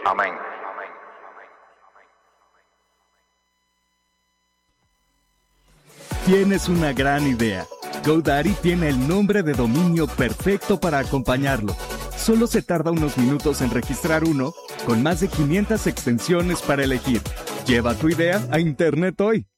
Amén. Tienes una gran idea. GoDaddy tiene el nombre de dominio perfecto para acompañarlo. Solo se tarda unos minutos en registrar uno, con más de 500 extensiones para elegir. Lleva tu idea a Internet hoy.